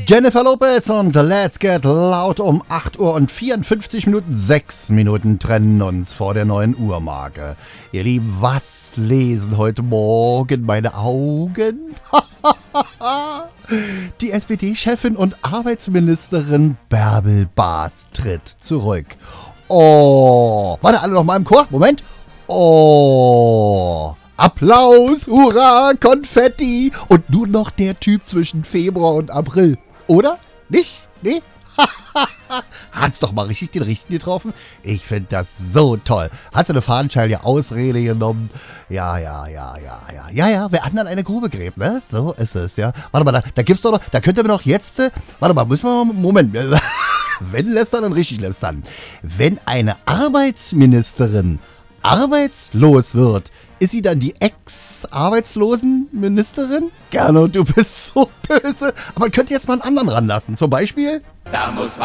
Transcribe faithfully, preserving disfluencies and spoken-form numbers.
Jennifer Lopez und Let's Get Loud um acht Uhr und vierundfünfzig Minuten. sechs Minuten trennen uns vor der neuen Uhrmarke. Ihr Lieben, was lesen heute Morgen meine Augen? Die S P D-Chefin und Arbeitsministerin Bärbel Baas tritt zurück. Oh, warte, alle noch mal im Chor. Moment. Oh, Applaus, Hurra, Konfetti. Und nun noch der Typ zwischen Februar und April. Oder? Nicht? Nee? Hat's doch mal richtig den Richtigen getroffen. Ich finde das so toll. Hat so eine fadenscheinliche Ausrede genommen. Ja, ja, ja, ja, ja. Ja, ja, wer anderen eine Grube gräbt, ne? So ist es, ja. Warte mal, da, da gibt's doch noch, da könnt ihr mir doch jetzt, äh, warte mal, müssen wir mal, Moment. Wenn lästern, dann richtig lästern. Wenn eine Arbeitsministerin arbeitslos wird, ist sie dann die Ex-Arbeitslosenministerin? Gernot, du bist so böse. Aber man könnte jetzt mal einen anderen ranlassen. Zum Beispiel... Da muss